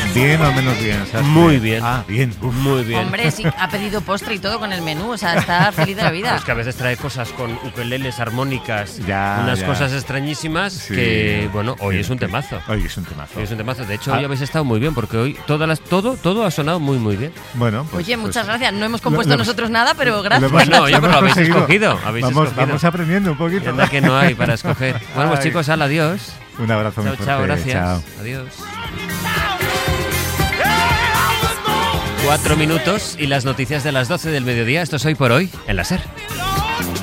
¿Bien o menos bien? ¿Sabes? Muy bien. Ah, bien. Uf. Muy bien. Hombre, sí, ha pedido postre y todo con el menú, o sea, está feliz de la vida. Es que a veces trae cosas con ukeleles, armónicas, Ya, unas ya. cosas extrañísimas Sí. que, bueno, hoy Sí. es un temazo. Hoy es un temazo. Hoy es un temazo. De hecho, Ah. hoy habéis estado muy bien porque hoy todo ha sonado muy, muy bien. Bueno, pues, Oye, muchas pues, gracias. No hemos compuesto lo- nosotros nada, pero lo gracias. hemos- Bueno, oye, lo pero lo hemos habéis conseguido. escogido. Habéis escogido. Vamos aprendiendo un poquito. Anda que no hay para escoger. Bueno, pues Ay. chicos, adiós. Un abrazo muy Chao, fuerte. chao, gracias. Chao. Adiós. 4 minutos y las noticias de las 12 del mediodía. Esto es Hoy por Hoy en la SER.